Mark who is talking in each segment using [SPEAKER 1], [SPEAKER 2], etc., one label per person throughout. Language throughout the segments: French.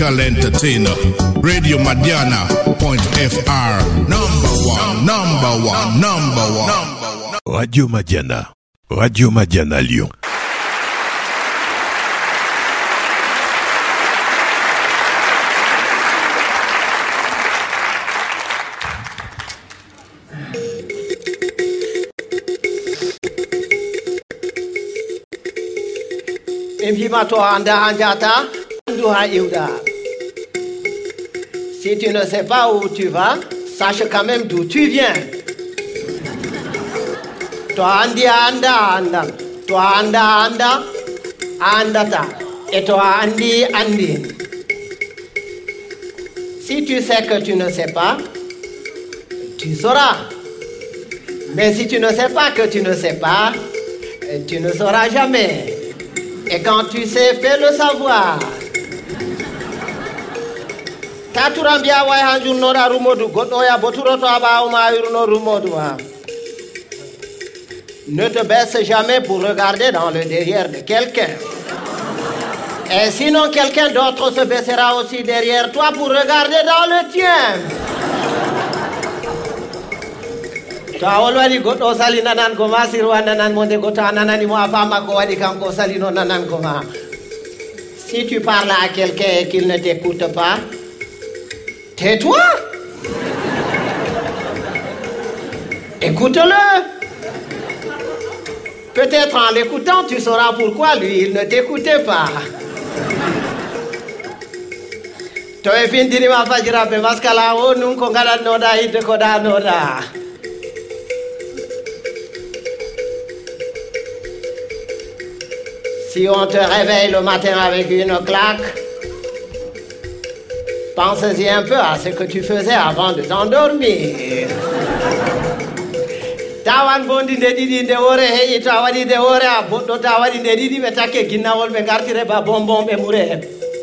[SPEAKER 1] Entertainer, Radio Madiana, Point FR, number one.
[SPEAKER 2] Radio Madiana Lyon.
[SPEAKER 3] Si tu ne sais pas où tu vas, sache quand même d'où tu viens. Toi andi anda, toi anda, andata, et toi andi. Si tu sais que tu ne sais pas, tu sauras. Mais si tu ne sais pas que tu ne sais pas, tu ne sauras jamais. Et quand tu sais, fais le savoir. Taturambia wai hanjun nora rumodu goddo ya boturo to aba ma yurno rumodu ha. Ne te baisse jamais pour regarder dans le derrière de quelqu'un. Et sinon quelqu'un d'autre se baissera aussi derrière toi pour regarder dans le tien. Ta olwali goddo sali nanan ko masir wa nanan monde gota nanani mo afama ko wadi kanko sali no nanan ko ma. Si tu parles à quelqu'un et qu'il ne t'écoute pas, tais-toi. Écoute-le. Peut-être en l'écoutant, tu sauras pourquoi lui, il ne t'écoutait pas. Toi et fin diri ma fajira pe maskala o nun ko ngala noda hide ko da noda. Si on te réveille le matin avec une claque, pense-y un peu à ce que tu faisais avant de t'endormir. Tawan bondi de didi de ore he tawadi de ore a boddo tawadi de didi be takke ginnawol be gartire ba bonbon be moure.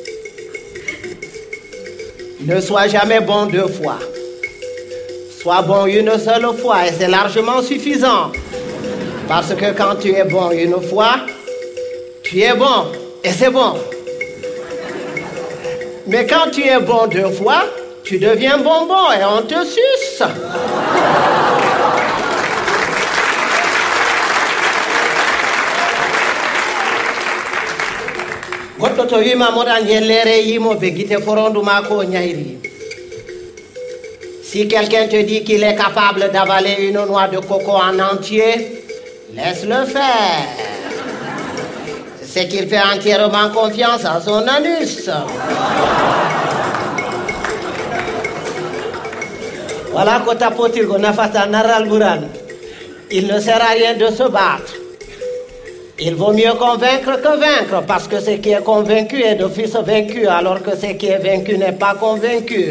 [SPEAKER 3] Ne sois jamais bon deux fois. Sois bon une seule fois et c'est largement suffisant. Parce que quand tu es bon une fois, tu es bon et c'est bon. Mais quand tu es bon deux fois, tu deviens bonbon et on te suce. Goddo to wima moɗa jellere yimo be guite forondu ma ko ñayri. Si quelqu'un te dit qu'il est capable d'avaler une noix de coco en entier, laisse-le faire. C'est qu'il fait entièrement confiance à son anus. Voilà kota potir go nafata naral buran. Il ne sert à rien de se battre. Il vaut mieux convaincre que vaincre, parce que ce qui est convaincu est d'office vaincu, alors que ce qui est vaincu n'est pas convaincu.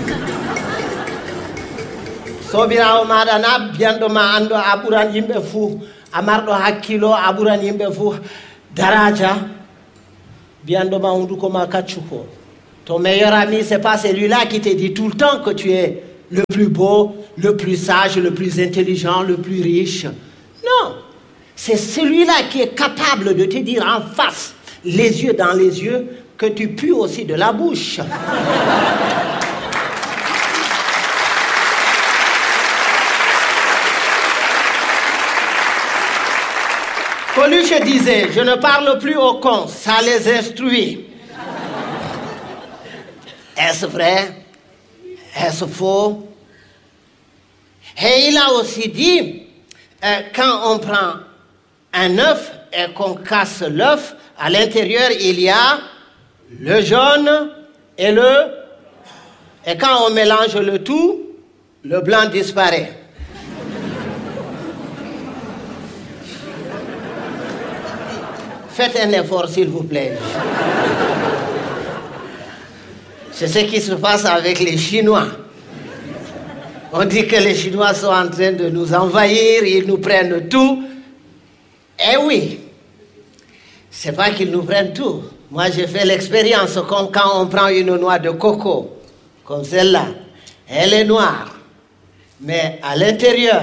[SPEAKER 3] Sobirawo maɗa na biyanɗo ma anndo a ɓuran yimɓe fuu, a marɗo hakkilo, a ɓuran yimɓe fuu daraja, biyanɗo ma hunduko ma kaccuko. Ton meilleur ami, c'est pas celui-là qui te dit tout le temps que tu es le plus beau, le plus sage, le plus intelligent, le plus riche. Non. C'est celui-là qui est capable de te dire en face, les yeux dans les yeux, que tu pues aussi de la bouche. Coluche disait, je ne parle plus aux cons, ça les instruit. Est-ce vrai? Est-ce faux? Et il a aussi dit, quand on prend un œuf et qu'on casse l'œuf, à l'intérieur il y a le jaune et le... Et quand on mélange le tout, le blanc disparaît. Faites un effort s'il vous plaît. C'est ce qui se passe avec les Chinois. On dit que les Chinois sont en train de nous envahir, ils nous prennent tout. Eh oui, c'est pas qu'ils nous prennent tout. Moi, j'ai fait l'expérience comme quand on prend une noix de coco, comme celle-là. Elle est noire, mais à l'intérieur,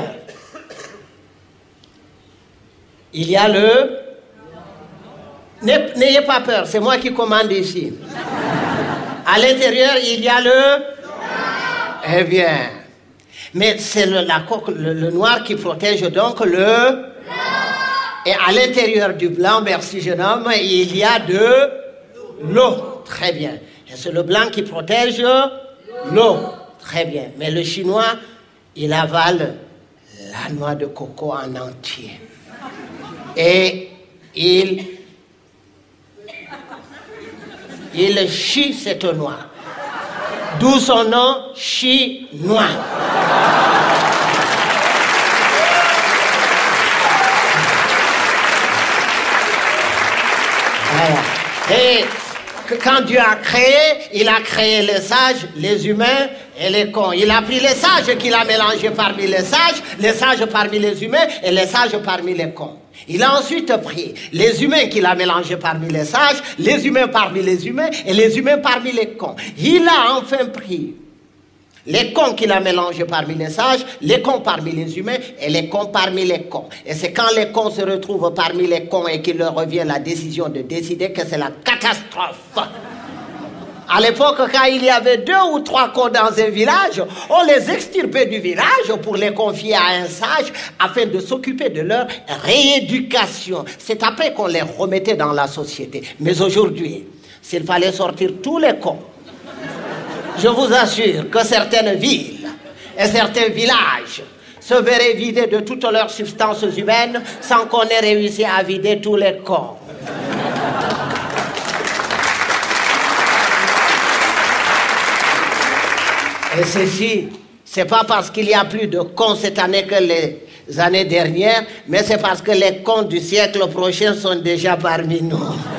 [SPEAKER 3] il y a le... N'ayez pas peur, c'est moi qui commande ici. À l'intérieur, il y a le... Eh bien, mais c'est le noir qui protège donc le... Et à l'intérieur du blanc, merci jeune homme, il y a de l'eau. Très bien. Et c'est le blanc qui protège l'eau. Très bien. Mais le chinois, il avale la noix de coco en entier. Et il chie cette noix. D'où son nom, chinois. Voilà. Et quand Dieu a créé, il a créé les sages, les humains et les cons. Il a pris les sages qu'il a mélangés parmi les sages parmi les humains et les sages parmi les cons. Il a ensuite pris les humains qu'il a mélangés parmi les sages, les humains parmi les humains et les humains parmi les cons. Il a enfin pris les cons qu'il a mélangés parmi les sages, les cons parmi les humains et les cons parmi les cons. Et c'est quand les cons se retrouvent parmi les cons et qu'il leur revient la décision de décider que c'est la catastrophe. À l'époque, quand il y avait 2 ou 3 cons dans un village, on les extirpait du village pour les confier à un sage afin de s'occuper de leur rééducation. C'est après qu'on les remettait dans la société. Mais aujourd'hui, s'il fallait sortir tous les cons, je vous assure que certaines villes et certains villages se verraient vidés de toutes leurs substances humaines sans qu'on ait réussi à vider tous les cons. Et ceci, c'est pas parce qu'il y a plus de cons cette année que les années dernières, mais c'est parce que les cons du siècle prochain sont déjà parmi nous.